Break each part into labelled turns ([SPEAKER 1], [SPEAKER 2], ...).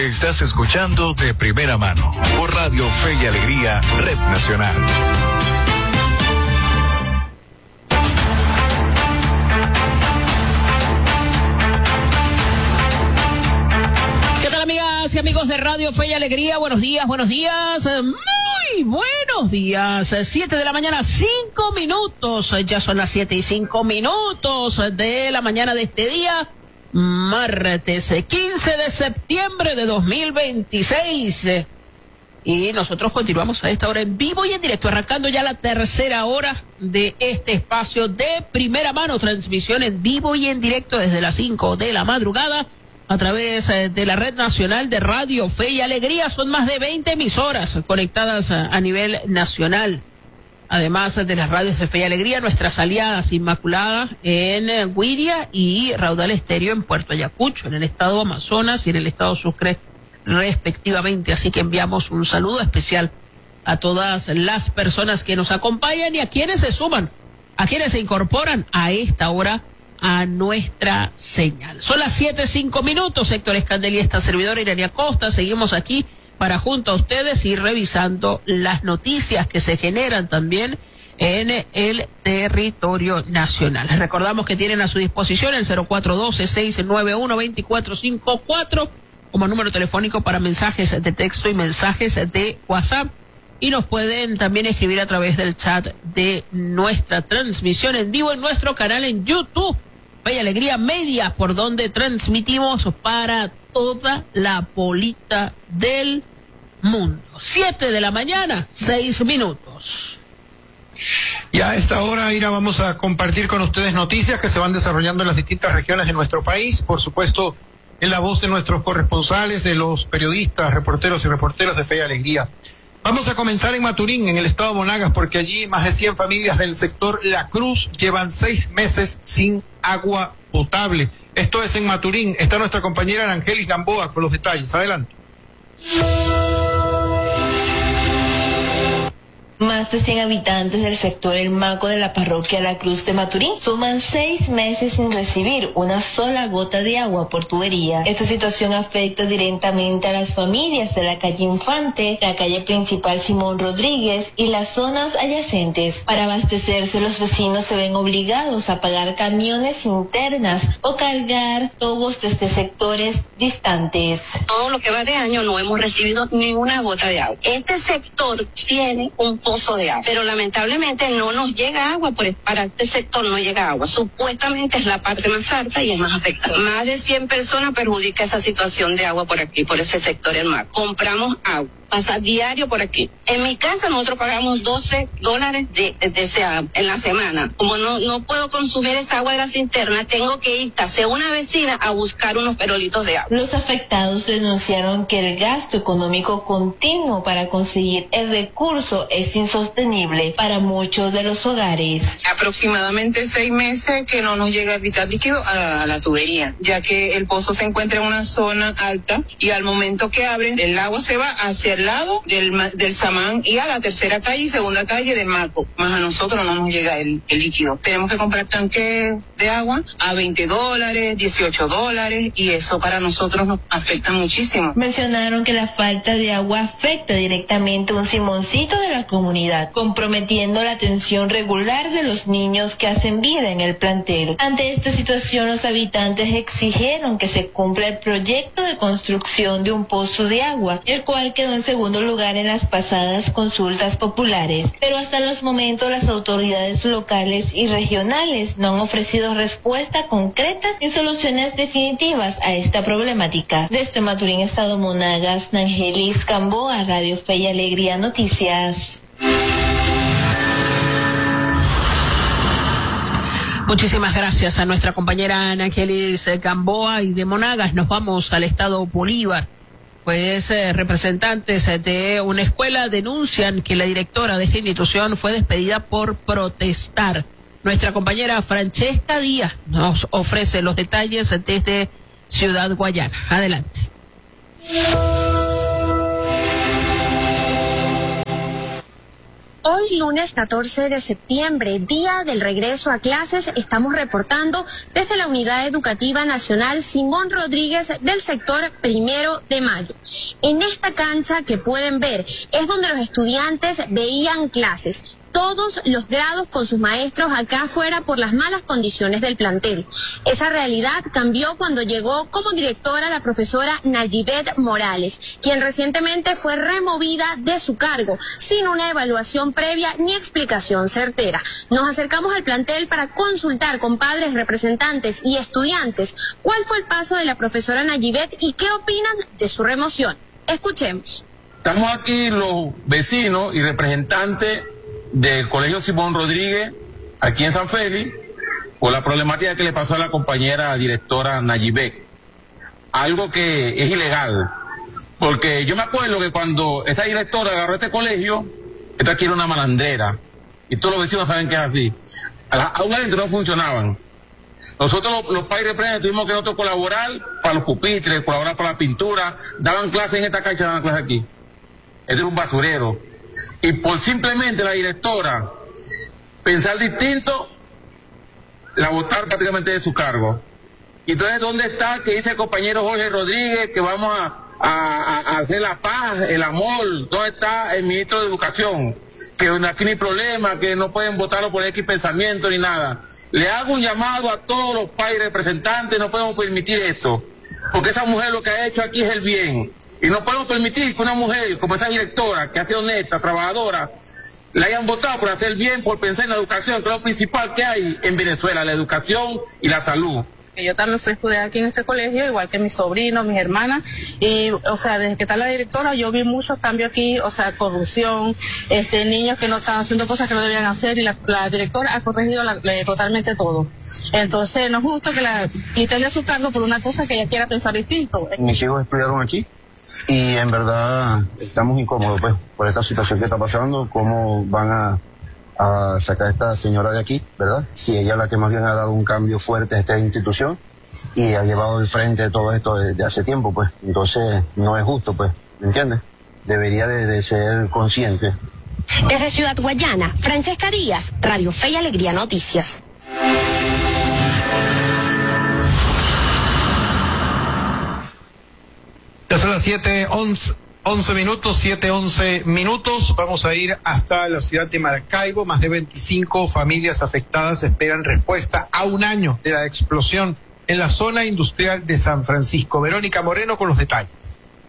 [SPEAKER 1] Estás escuchando De Primera Mano por Radio Fe y Alegría, Red Nacional.
[SPEAKER 2] ¿Qué tal, amigas y amigos de Radio Fe y Alegría? Buenos días, muy buenos días. 7 de la mañana, 5 minutos. Ya son las 7:05 de la mañana de este día, martes 15 de septiembre de 2026. Y nosotros continuamos a esta hora en vivo y en directo, arrancando ya la tercera hora de este espacio de Primera Mano, transmisión en vivo y en directo desde las 5 de la madrugada a través de la Red Nacional de Radio Fe y Alegría. Son más de 20 emisoras conectadas a nivel nacional. Además de las radios de Fe y Alegría, nuestras aliadas Inmaculada en Huiria y Raudal Estéreo en Puerto Ayacucho, en el estado Amazonas y en el estado Sucre, respectivamente. Así que enviamos un saludo especial a todas las personas que nos acompañan y a quienes se suman, a quienes se incorporan a esta hora a nuestra señal. Son las 7:05. Héctor Escandel y esta servidora Irania Costa seguimos aquí para junto a ustedes ir revisando las noticias que se generan también en el territorio nacional. Les recordamos que tienen a su disposición el 0412-691-2454 como número telefónico para mensajes de texto y mensajes de WhatsApp, y nos pueden también escribir a través del chat de nuestra transmisión en vivo en nuestro canal en YouTube, Fe y Alegría Media, por donde transmitimos para toda la bolita del mundo. 7 de la mañana, 6 minutos.
[SPEAKER 3] Y a esta hora, Ira, vamos a compartir con ustedes noticias que se van desarrollando en las distintas regiones de nuestro país, por supuesto, en la voz de nuestros corresponsales, de los periodistas, reporteros y reporteras de Fe y Alegría. Vamos a comenzar en Maturín, en el estado de Monagas, porque allí más de 100 familias del sector La Cruz llevan 6 meses sin agua potable. Esto es en Maturín. Está nuestra compañera Arangelis Gamboa con los detalles. Adelante.
[SPEAKER 4] Más de 100 habitantes del sector El Maco de la parroquia La Cruz de Maturín suman 6 meses sin recibir una sola gota de agua por tubería. Esta situación afecta directamente a las familias de la calle Infante, la calle principal Simón Rodríguez y las zonas adyacentes. Para abastecerse, los vecinos se ven obligados a pagar camiones internas o cargar tubos desde sectores distantes.
[SPEAKER 5] Todo lo que va de año no hemos recibido ninguna gota de agua. Este sector tiene un pozo de agua, pero lamentablemente no nos llega agua, para este sector no llega agua. Supuestamente es la parte más alta y es más afectada. Más de 100 personas perjudica esa situación de agua por aquí, por ese sector del mar. Compramos agua, pasa diario por aquí. En mi casa nosotros pagamos $12 de ese agua en la semana. Como no puedo consumir esa agua de la cisterna, tengo que ir hacia una vecina a buscar unos perolitos de agua.
[SPEAKER 4] Los afectados denunciaron que el gasto económico continuo para conseguir el recurso es insostenible para muchos de los hogares.
[SPEAKER 6] Aproximadamente 6 meses que no nos llega el vital líquido a la tubería, ya que el pozo se encuentra en una zona alta y al momento que abren, el agua se va hacia el lado del Samán y a la tercera calle y segunda calle del Maco. Más a nosotros no nos llega el líquido. Tenemos que comprar tanques de agua a $20, $18, y eso para nosotros nos afecta muchísimo.
[SPEAKER 4] Mencionaron que la falta de agua afecta directamente a un simoncito de la comunidad, comprometiendo la atención regular de los niños que hacen vida en el plantel. Ante esta situación, los habitantes exigieron que se cumpla el proyecto de construcción de un pozo de agua, el cual quedó en segundo lugar en las pasadas consultas populares. Pero hasta los momentos las autoridades locales y regionales no han ofrecido respuesta concreta ni soluciones definitivas a esta problemática. Desde Maturín, estado Monagas, Nangelis Gamboa, Radio Fe y Alegría Noticias.
[SPEAKER 2] Muchísimas gracias a nuestra compañera Angelis Gamboa. Y de Monagas nos vamos al estado Bolívar. Pues representantes de una escuela denuncian que la directora de esta institución fue despedida por protestar. Nuestra compañera Francesca Díaz nos ofrece los detalles desde Ciudad Guayana. Adelante.
[SPEAKER 7] Hoy lunes 14 de septiembre, día del regreso a clases, estamos reportando desde la Unidad Educativa Nacional Simón Rodríguez del sector 1 de Mayo. En esta cancha que pueden ver es donde los estudiantes veían clases. Todos los grados con sus maestros acá afuera por las malas condiciones del plantel. Esa realidad cambió cuando llegó como directora la profesora Nayibet Morales, quien recientemente fue removida de su cargo, sin una evaluación previa ni explicación certera. Nos acercamos al plantel para consultar con padres, representantes y estudiantes cuál fue el paso de la profesora Nayibet y qué opinan de su remoción. Escuchemos.
[SPEAKER 8] Estamos aquí los vecinos y representantes del Colegio Simón Rodríguez, aquí en San Félix, por la problemática que le pasó a la compañera directora Nayibet. Algo que es ilegal, porque yo me acuerdo que cuando esta directora agarró este colegio, esto aquí era una malandrera, y todos los vecinos saben que es así. Las aulas no funcionaban. Nosotros los padres representantes tuvimos que nosotros colaborar para los pupitres, colaborar para la pintura, daban clases en esta cancha, daban clases aquí. Esto era un basurero. Y por simplemente la directora pensar distinto, la botaron prácticamente de su cargo. Y entonces, ¿dónde está que dice el compañero Jorge Rodríguez que vamos a hacer la paz, el amor? ¿Dónde está el ministro de Educación? Que aquí no hay problema, que no pueden votarlo por X pensamiento ni nada. Le hago un llamado a todos los padres representantes, no podemos permitir esto. Porque esa mujer lo que ha hecho aquí es el bien. Y no podemos permitir que una mujer como esa directora, que ha sido honesta, trabajadora, la hayan votado por hacer bien, por pensar en la educación, que es lo principal que hay en Venezuela, la educación y la salud.
[SPEAKER 9] Yo también fui a estudiar aquí en este colegio, igual que mis sobrinos, mis hermanas, y, o sea, desde que está la directora, yo vi muchos cambios aquí, o sea, corrupción, niños que no estaban haciendo cosas que no debían hacer, y la directora ha corregido totalmente todo. Entonces, no es justo que la quiten de su cargo por una cosa que ella quiera pensar distinto.
[SPEAKER 10] Mis hijos estudiaron aquí, y en verdad estamos incómodos, pues, por esta situación que está pasando, cómo van a sacar a esta señora de aquí, ¿verdad? Si ella es la que más bien ha dado un cambio fuerte a esta institución y ha llevado de frente todo esto desde hace tiempo, pues. Entonces, no es justo, pues, ¿me entiendes? Debería de ser consciente.
[SPEAKER 7] Desde Ciudad Guayana, Francesca Díaz, Radio Fe y Alegría Noticias.
[SPEAKER 3] Ya son las 7:11 minutos. Vamos a ir hasta la ciudad de Maracaibo. Más de 25 familias afectadas esperan respuesta a un año de la explosión en la zona industrial de San Francisco. Verónica Moreno con los detalles.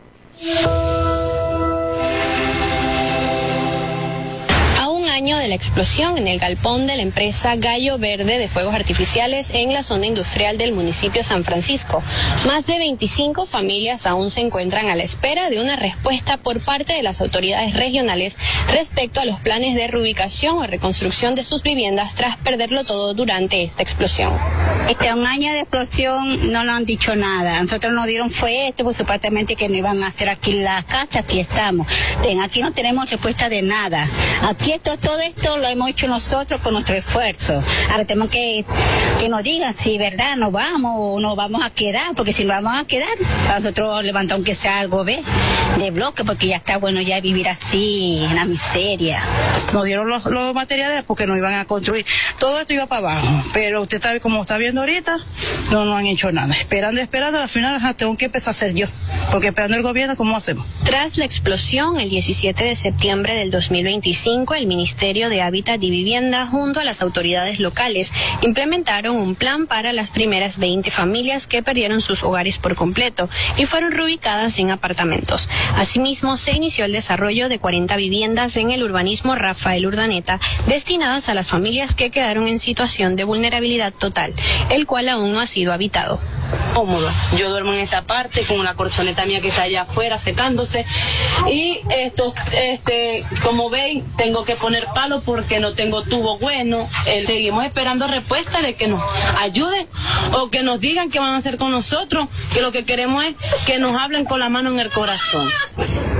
[SPEAKER 11] De la explosión en el galpón de la empresa Gallo Verde de fuegos artificiales en la zona industrial del municipio San Francisco. Más de 25 familias aún se encuentran a la espera de una respuesta por parte de las autoridades regionales respecto a los planes de reubicación o reconstrucción de sus viviendas tras perderlo todo durante esta explosión.
[SPEAKER 12] Un año de explosión no nos han dicho nada. Nosotros nos dieron fue pues supuestamente que no iban a hacer aquí la casa, aquí estamos. Aquí no tenemos respuesta de nada. Aquí todo esto lo hemos hecho nosotros con nuestro esfuerzo. Ahora tenemos que nos digan si verdad nos vamos o nos vamos a quedar, porque si nos vamos a quedar, nosotros levantamos aunque sea algo de bloque, porque ya está bueno ya vivir así, en la miseria.
[SPEAKER 9] Nos dieron los materiales porque nos iban a construir. Todo esto iba para abajo, pero usted sabe como está viendo ahorita, no han hecho nada. Esperando, al final tengo que empezar a hacer yo, porque esperando el gobierno, ¿cómo hacemos?
[SPEAKER 11] Tras la explosión, el 17 de septiembre del 2025, el Ministerio de Hábitat y Vivienda, junto a las autoridades locales, implementaron un plan para las primeras 20 familias que perdieron sus hogares por completo y fueron reubicadas en apartamentos. Asimismo, se inició el desarrollo de 40 viviendas en el urbanismo Rafael Urdaneta, destinadas a las familias que quedaron en situación de vulnerabilidad total, el cual aún no ha sido habitado.
[SPEAKER 9] Cómodo. Yo duermo en esta parte con una colchoneta mía que está allá afuera secándose y como veis, tengo que poner palo porque no tengo tubo bueno. Seguimos esperando respuesta de que nos ayuden o que nos digan qué van a hacer con nosotros, que lo que queremos es que nos hablen con la mano en el corazón.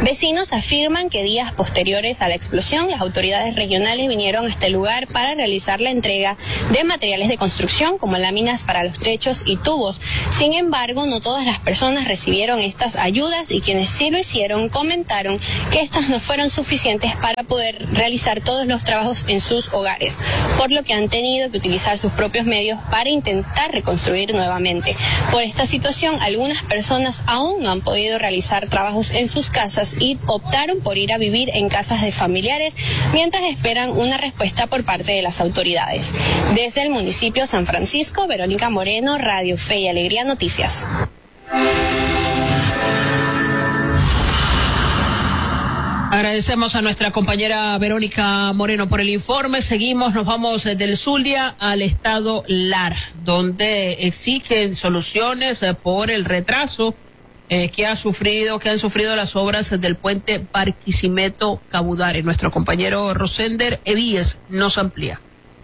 [SPEAKER 11] Vecinos afirman que días posteriores a la explosión, las autoridades regionales vinieron a este lugar para realizar la entrega de materiales de construcción como láminas para los techos y tubos. Sin embargo, no todas las personas recibieron estas ayudas y quienes sí lo hicieron comentaron que estas no fueron suficientes para poder realizar todos los trabajos en sus hogares, por lo que han tenido que utilizar sus propios medios para intentar reconstruir nuevamente. Por esta situación, algunas personas aún no han podido realizar trabajos en sus casas y optaron por ir a vivir en casas de familiares mientras esperan una respuesta por parte de las autoridades. Desde el municipio San Francisco, Verónica Moreno, Radio Fe y Alegría Noticias.
[SPEAKER 2] Agradecemos a nuestra compañera Verónica Moreno por el informe. Seguimos, nos vamos del Zulia al estado Lara, donde exigen soluciones por el retraso que han sufrido las obras del puente Barquisimeto-Cabudare. Nuestro compañero Rosender Evíes nos amplía.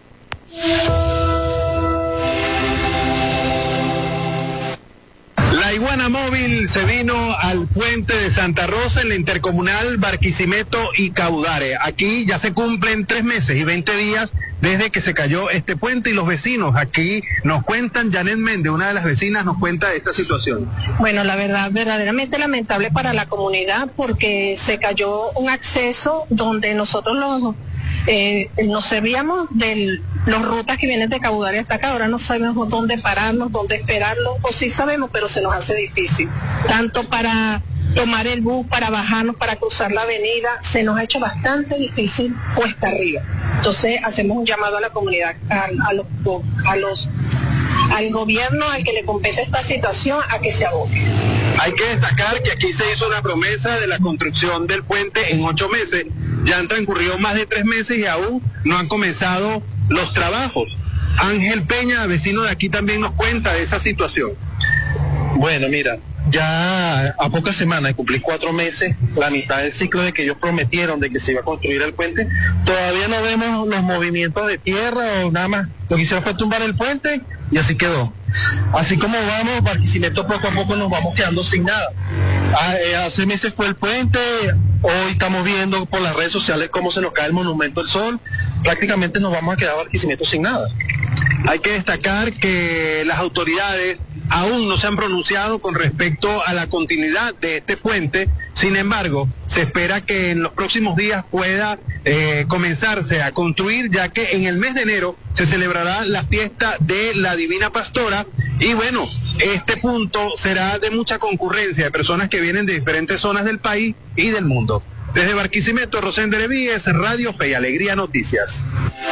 [SPEAKER 13] La iguana móvil se vino al puente de Santa Rosa en la intercomunal Barquisimeto y Cabudare. Aquí ya se cumplen 3 meses y 20 días desde que se cayó este puente y los vecinos aquí nos cuentan, Janet Méndez, una de las vecinas, nos cuenta de esta situación.
[SPEAKER 14] Bueno, la verdad, verdaderamente lamentable para la comunidad porque se cayó un acceso donde nosotros nos servíamos de las rutas que vienen de Cabudare hasta acá. Ahora no sabemos dónde pararnos, dónde esperarlo, o sí sabemos, pero se nos hace difícil. Tanto para tomar el bus, para bajarnos, para cruzar la avenida, se nos ha hecho bastante difícil cuesta arriba. Entonces hacemos un llamado a la comunidad, al gobierno al que le compete esta situación a que se aboque.
[SPEAKER 13] Hay que destacar que aquí se hizo una promesa de la construcción del puente en 8 meses. Ya han transcurrido más de 3 meses y aún no han comenzado los trabajos. Ángel Peña, vecino de aquí, también nos cuenta de esa situación.
[SPEAKER 15] Bueno, mira, ya a pocas semanas de cumplir 4 meses, la mitad del ciclo de que ellos prometieron de que se iba a construir el puente, todavía no vemos los movimientos de tierra o nada más. Lo que hicieron fue tumbar el puente y así quedó. Así como vamos, Barquisimeto, poco a poco nos vamos quedando sin nada. Hace meses fue el puente, hoy estamos viendo por las redes sociales cómo se nos cae el Monumento del Sol. Prácticamente nos vamos a quedar Barquisimeto sin nada.
[SPEAKER 13] Hay que destacar que las autoridades aún no se han pronunciado con respecto a la continuidad de este puente. Sin embargo, se espera que en los próximos días pueda comenzarse a construir, ya que en el mes de enero se celebrará la fiesta de la Divina Pastora y bueno, este punto será de mucha concurrencia de personas que vienen de diferentes zonas del país y del mundo. Desde Barquisimeto, Rosender Evíes, Radio Fe y Alegría Noticias.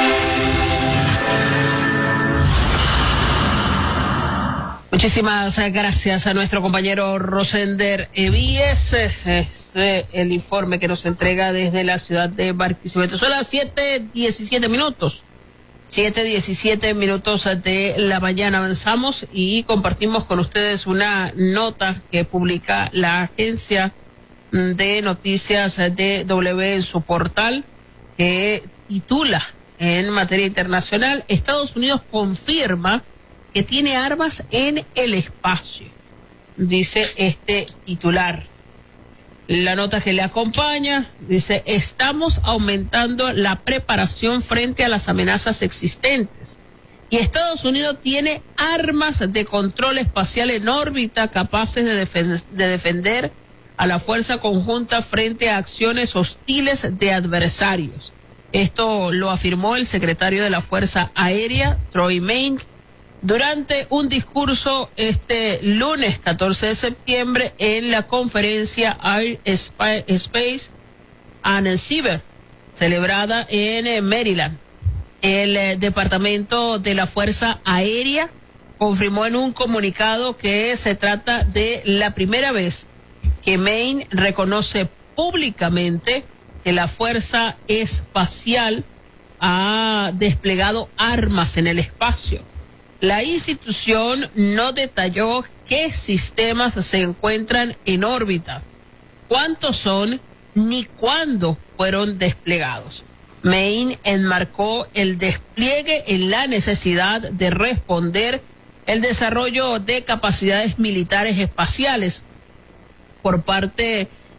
[SPEAKER 2] Muchísimas gracias a nuestro compañero Rosender Evíes. Es el informe que nos entrega desde la ciudad de Barquisimeto. Son las 7:17 minutos. 7:17 minutos de la mañana. Avanzamos y compartimos con ustedes una nota que publica la agencia de noticias DW en su portal, que titula en materia internacional: Estados Unidos confirma que tiene armas en el espacio, dice este titular. La nota que le acompaña dice: estamos aumentando la preparación frente a las amenazas existentes y Estados Unidos tiene armas de control espacial en órbita capaces de defender a la fuerza conjunta frente a acciones hostiles de adversarios. Esto lo afirmó el secretario de la Fuerza Aérea, Troy Main, durante un discurso este lunes 14 de septiembre en la conferencia Air Space and Cyber, celebrada en Maryland. El Departamento de la Fuerza Aérea confirmó en un comunicado que se trata de la primera vez que Maine reconoce públicamente que la Fuerza Espacial ha desplegado armas en el espacio. La institución no detalló qué sistemas se encuentran en órbita, cuántos son, ni cuándo fueron desplegados. Maine enmarcó el despliegue en la necesidad de responder el desarrollo de capacidades militares espaciales por parte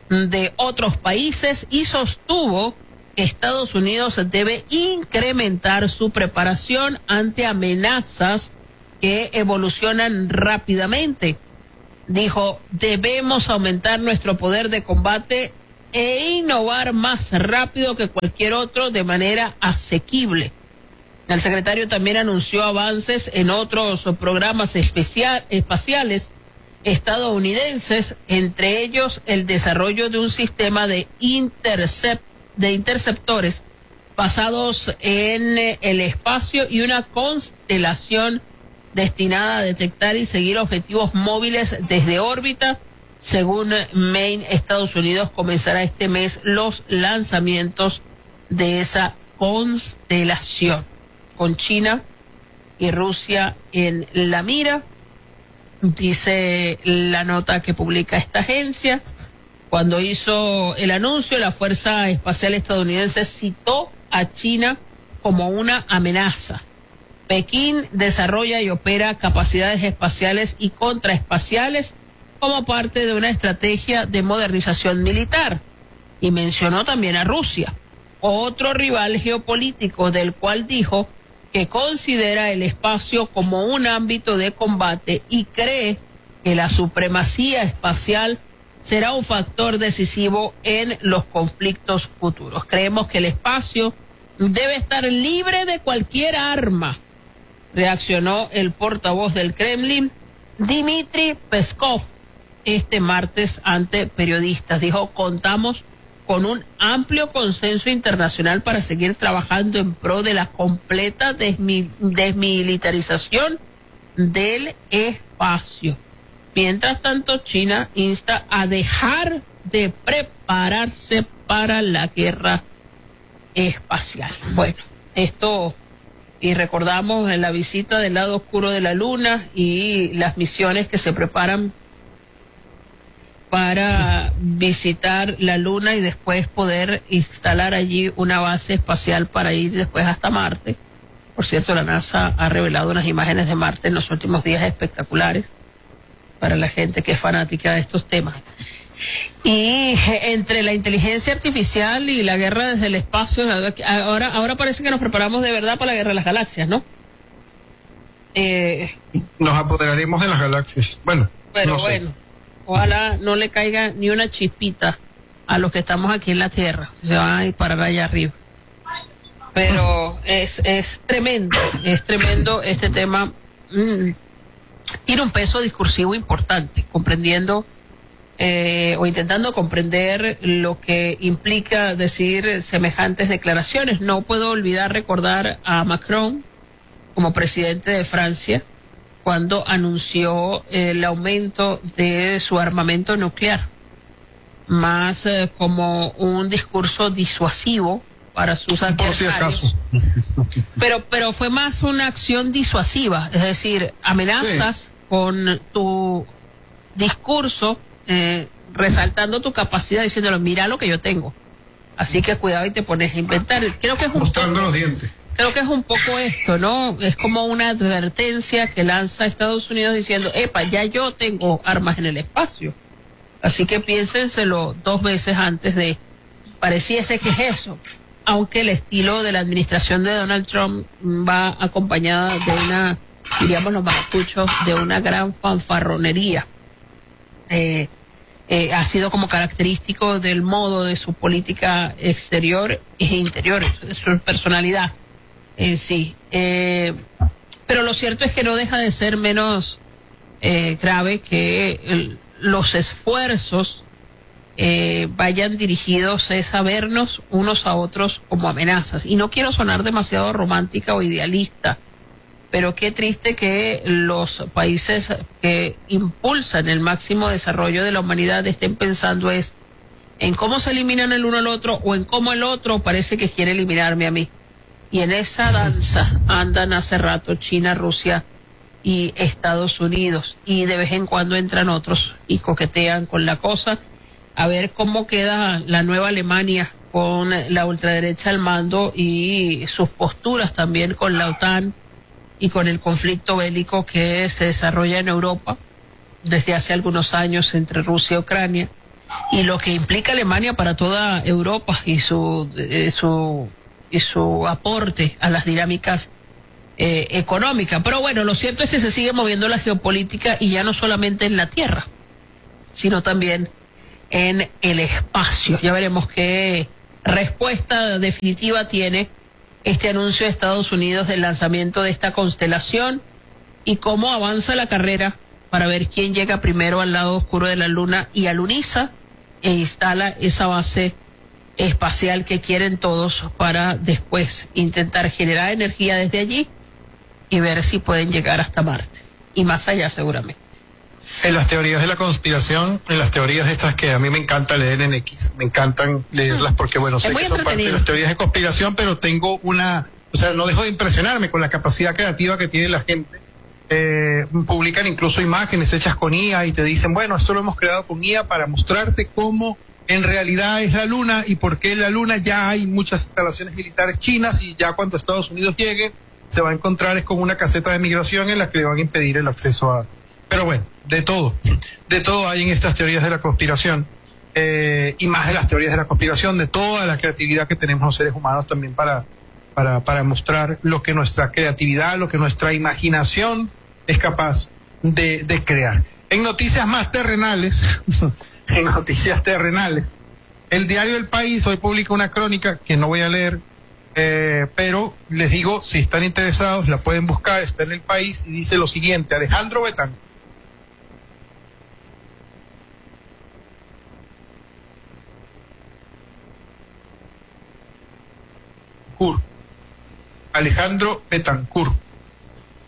[SPEAKER 2] de otros países y sostuvo que Estados Unidos debe incrementar su preparación ante amenazas que evolucionan rápidamente. Dijo, debemos aumentar nuestro poder de combate e innovar más rápido que cualquier otro de manera asequible. El secretario también anunció avances en otros programas espaciales estadounidenses, entre ellos el desarrollo de un sistema de interceptores basados en el espacio y una constelación destinada a detectar y seguir objetivos móviles desde órbita. Según Maine, Estados Unidos comenzará este mes los lanzamientos de esa constelación, con China y Rusia en la mira. Dice la nota que publica esta agencia. Cuando hizo el anuncio, la Fuerza Espacial Estadounidense citó a China como una amenaza. Pekín desarrolla y opera capacidades espaciales y contraespaciales como parte de una estrategia de modernización militar. Y mencionó también a Rusia, otro rival geopolítico del cual dijo que considera el espacio como un ámbito de combate y cree que la supremacía espacial será un factor decisivo en los conflictos futuros. Creemos que el espacio debe estar libre de cualquier arma, reaccionó el portavoz del Kremlin, Dmitry Peskov, este martes ante periodistas. Dijo, contamos con un amplio consenso internacional para seguir trabajando en pro de la completa desmilitarización del espacio. Mientras tanto, China insta a dejar de prepararse para la guerra espacial. Bueno, esto, y recordamos en la visita del lado oscuro de la luna y las misiones que se preparan para visitar la luna y después poder instalar allí una base espacial para ir después hasta Marte. Por cierto, la NASA ha revelado unas imágenes de Marte en los últimos días espectaculares para la gente que es fanática de estos temas. Y entre la inteligencia artificial y la guerra desde el espacio, ahora parece que nos preparamos de verdad para la guerra de las galaxias, ¿no?
[SPEAKER 3] Nos apoderaremos de las galaxias. Bueno,
[SPEAKER 2] pero
[SPEAKER 3] no sé.
[SPEAKER 2] bueno, ojalá no le caiga ni una chispita a los que estamos aquí en la Tierra. Se van a disparar allá arriba. Pero es tremendo este tema. Tiene un peso discursivo importante, comprendiendo o intentando comprender lo que implica decir semejantes declaraciones. No puedo olvidar recordar a Macron como presidente de Francia cuando anunció el aumento de su armamento nuclear, más como un discurso disuasivo para sus adversarios.
[SPEAKER 3] Por si acaso.
[SPEAKER 2] Pero fue más una acción disuasiva, es decir, amenazas con tu discurso, resaltando tu capacidad, diciéndolo, mira lo que yo tengo. Así que cuidado y te pones a inventar. Creo que es
[SPEAKER 3] mostrando los dientes.
[SPEAKER 2] Creo que es un poco esto, ¿no? Es como una advertencia que lanza Estados Unidos diciendo, epa, ya yo tengo armas en el espacio. Así que piénsenselo dos veces antes de, pareciese que es eso. Aunque el estilo de la administración de Donald Trump va acompañada de una, diríamos los maracuchos, de una gran fanfarronería. Ha sido como característico del modo de su política exterior e interior, su personalidad en sí. Pero lo cierto es que no deja de ser menos grave que los esfuerzos vayan dirigidos a vernos unos a otros como amenazas. Y no quiero sonar demasiado romántica o idealista, pero qué triste que los países que impulsan el máximo desarrollo de la humanidad estén pensando en cómo se eliminan el uno al otro o en cómo el otro parece que quiere eliminarme a mí. Y en esa danza andan hace rato China, Rusia y Estados Unidos, y de vez en cuando entran otros y coquetean con la cosa. A ver cómo queda la nueva Alemania con la ultraderecha al mando y sus posturas también con la OTAN y con el conflicto bélico que se desarrolla en Europa desde hace algunos años entre Rusia y Ucrania. y lo que implica Alemania para toda Europa y su aporte a las dinámicas económicas. Pero bueno, lo cierto es que se sigue moviendo la geopolítica, y ya no solamente en la tierra, sino también en el espacio. Ya veremos qué respuesta definitiva tiene este anuncio de Estados Unidos del lanzamiento de esta constelación, y cómo avanza la carrera para ver quién llega primero al lado oscuro de la Luna y aluniza e instala esa base espacial que quieren todos, para después intentar generar energía desde allí y ver si pueden llegar hasta Marte y más allá seguramente.
[SPEAKER 3] En las teorías de la conspiración, en las teorías estas que a mí me encanta leer en X, me encantan leerlas porque, bueno, sé que son parte de las teorías de conspiración, pero tengo no dejo de impresionarme con la capacidad creativa que tiene la gente. Publican incluso imágenes hechas con IA y te dicen, bueno, esto lo hemos creado con IA para mostrarte cómo en realidad es la Luna y por qué en la Luna ya hay muchas instalaciones militares chinas, y ya cuando Estados Unidos llegue se va a encontrar es con una caseta de migración en la que le van a impedir el acceso a... Pero bueno, de todo hay en estas teorías de la conspiración, y más de las teorías de la conspiración, de toda la creatividad que tenemos los seres humanos también para mostrar lo que nuestra creatividad, lo que nuestra imaginación es capaz de crear. En noticias más terrenales, el diario El País hoy publica una crónica que no voy a leer, pero les digo, si están interesados, la pueden buscar, está en El País, y dice lo siguiente: Alejandro Betancourt. Alejandro Betancourt